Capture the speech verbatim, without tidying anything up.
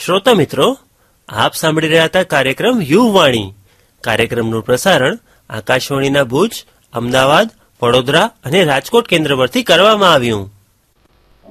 શ્રોતા મિત્રો, આપ સાંભળી રહ્યા હતા કાર્યક્રમ યુવવાણી. કાર્યક્રમનું પ્રસારણ આકાશવાણીના ભુજ, અમદાવાદ, વડોદરા અને રાજકોટ કેન્દ્ર પરથી કરવામાં આવ્યું.